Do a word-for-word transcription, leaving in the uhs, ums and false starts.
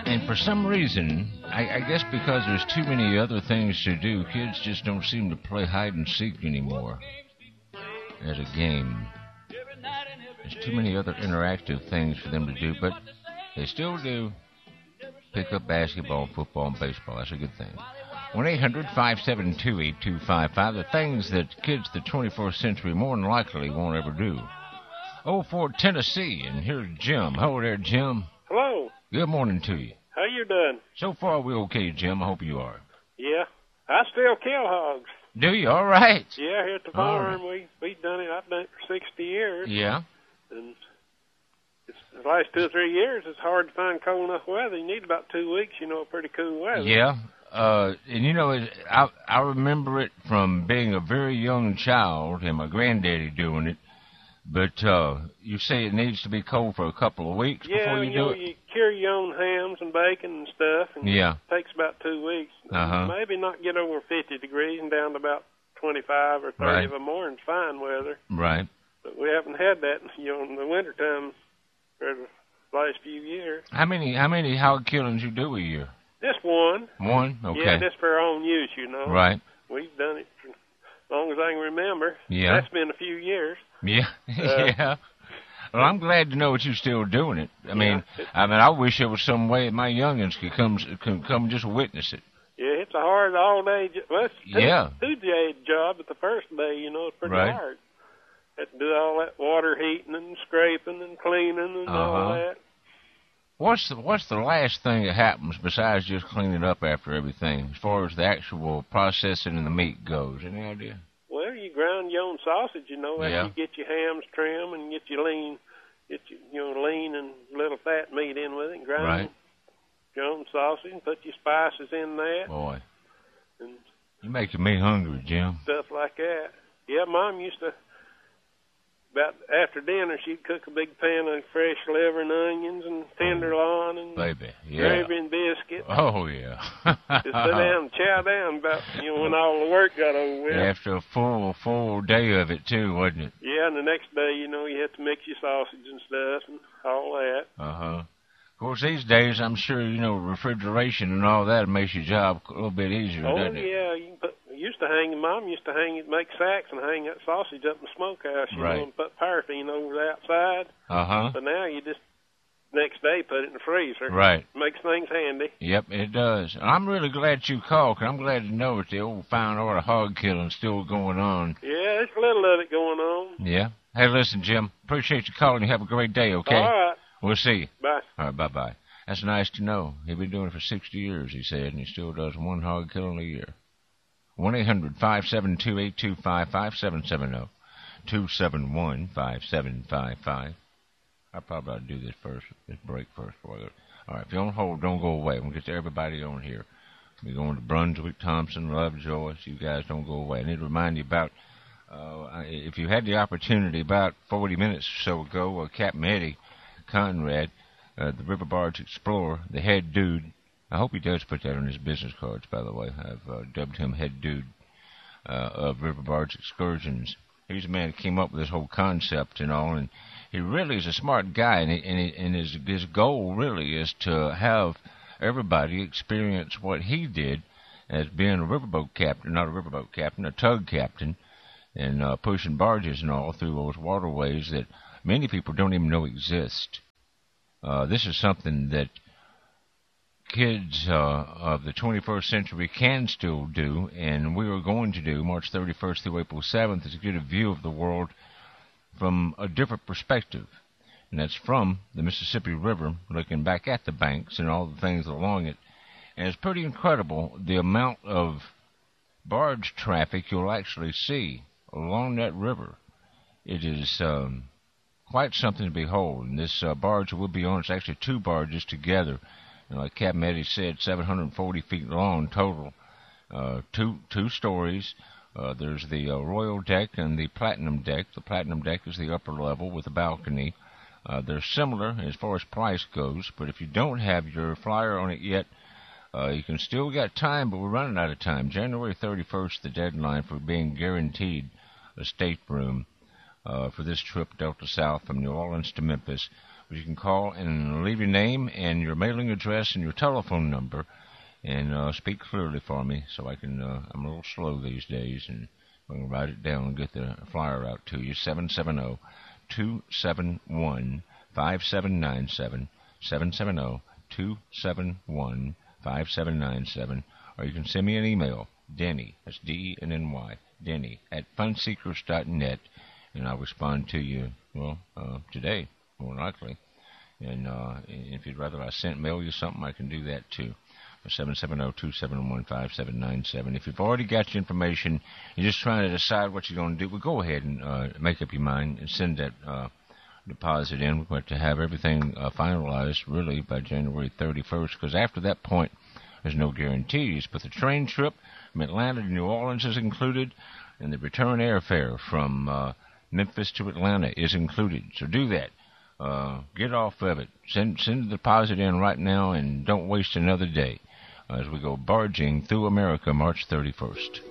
And for some reason, I, I guess because there's too many other things to do, kids just don't seem to play hide and seek anymore as a game. There's too many other interactive things for them to do, but they still do pick up basketball, football, and baseball. That's a good thing. one eight hundred five seven two eight two five five, the things that kids of the twenty-first century more than likely won't ever do. oh four Tennessee, and here's Jim. Hello there, Jim. Hello. Good morning to you. How you doing? So far, we're okay, Jim. I hope you are. Yeah. I still kill hogs. Do you? All right. Yeah, here at the farm, right. we, we've done it. I've done it for sixty years. Yeah. And it's, the last two or three years, it's hard to find cold enough weather. You need about two weeks, you know, pretty cool weather. Yeah. Uh, and, you know, I, I remember it from being a very young child and my granddaddy doing it. But uh, you say it needs to be cold for a couple of weeks yeah, before you, you do know, it? you cure your own hams and bacon and stuff, and yeah. it takes about two weeks. Uh-huh. Maybe not get over fifty degrees and down to about twenty-five or thirty right. of a morning's fine weather. Right. But we haven't had that, you know, in the wintertime for the last few years. How many how many hog killings you do a year? Just one. One? Okay. Yeah, just for our own use, you know. Right. We've done it for as long as I can remember. Yeah. That's been a few years. Yeah. Uh, yeah. Well, I'm glad to know that you're still doing it. I mean, yeah, I mean, I wish there was some way my youngins could come could come just witness it. Yeah, it's a hard all day. Well, it's two, yeah. two day job, but the first day, you know, it's pretty right. hard. Have to do all that water heating and scraping and cleaning and uh-huh. all that. What's the what's the last thing that happens besides just cleaning up after everything, as far as the actual processing and the meat goes? Any idea? Well, you grind your own sausage, you know, after yeah. you get your hams trimmed and get your lean, get your, you know, lean and little fat meat in with it, and grind right. your own sausage and put your spices in that. Boy, and you're making me hungry, Jim. Stuff like that. Yeah, Mom used to, about after dinner, she'd cook a big pan of fresh liver and onions and tenderloin and Baby, yeah. gravy and biscuit. Oh, yeah. Just sit down and chow down about, you know, when all the work got over with. After a full, full day of it, too, wasn't it? Yeah, and the next day, you know, you had to mix your sausage and stuff and all that. Uh-huh. Of course, these days, I'm sure, you know, refrigeration and all that makes your job a little bit easier, oh, doesn't it? Oh, yeah. You can put, used to hang, Mom used to hang it, make sacks and hang that sausage up in the smokehouse, you right. know, and put paraffin over the outside. Uh-huh. But now you just, next day, put it in the freezer. Right. Makes things handy. Yep, it does. And I'm really glad you called, because I'm glad to know that the old fine art of hog killing still going on. Yeah, there's a little of it going on. Yeah. Hey, listen, Jim, appreciate you calling. You have a great day, okay? All right. We'll see you. Bye. All right, bye-bye. That's nice to know. He's been doing it for sixty years, he said, and he still does one hog killing a year. one eight hundred five seven two eight two five five, seven seven zero two seven one five seven five five. I probably ought to do this first, this break first. Before I go. All right, if you're on hold, don't go away. We'll get to everybody on here. We're going to Brunswick, Thompson, Lovejoy. You guys don't go away. I need to remind you about, uh, if you had the opportunity about forty minutes or so ago, uh, Captain Eddie Conrad, uh, the River Barge Explorer, the head dude. I hope he does put that on his business cards, by the way. I've uh, dubbed him head dude uh, of River Barge Excursions. He's the man that came up with this whole concept and all, and he really is a smart guy, and, he, and, he, and his, his goal really is to have everybody experience what he did as being a riverboat captain, not a riverboat captain, a tug captain, and uh, pushing barges and all through those waterways that many people don't even know exist. Uh, this is something that kids uh, of the twenty-first century can still do, and we are going to do March thirty-first through April seventh, is to get a view of the world from a different perspective, and that's from the Mississippi River, looking back at the banks and all the things along it. And it's pretty incredible the amount of barge traffic you'll actually see along that river. It is um, quite something to behold. And this uh, barge we'll be on, it's actually two barges together. And like Captain Eddie said, seven hundred forty feet long total, uh, two two stories. Uh, there's the uh, Royal Deck and the Platinum Deck. The Platinum Deck is the upper level with a balcony. Uh, they're similar as far as price goes, but if you don't have your flyer on it yet, uh, you can still get time, but we're running out of time. January thirty-first, the deadline for being guaranteed a stateroom uh, for this trip, Delta South from New Orleans to Memphis. But you can call and leave your name and your mailing address and your telephone number, and uh, speak clearly for me so I can. Uh, I'm a little slow these days, and I can write it down and get the flyer out to you. seven seven zero, two seven one, five seven nine seven. seven seven zero, two seven one, five seven nine seven. Or you can send me an email, Denny, that's D E N N Y, Denny, at funseekers dot net, and I'll respond to you, well, uh, today, more likely. And uh, if you'd rather I sent mail you something, I can do that too. seven seven zero, two seven one, five seven nine seven. If you've already got your information, you're just trying to decide what you're going to do, well, go ahead and uh, make up your mind and send that uh, deposit in. We're going to have everything uh, finalized, really, by January thirty-first, because after that point, there's no guarantees. But the train trip from Atlanta to New Orleans is included, and the return airfare from uh, Memphis to Atlanta is included. So do that. Uh, get off of it. Send, send the deposit in right now, and don't waste another day as we go barging through America March thirty-first.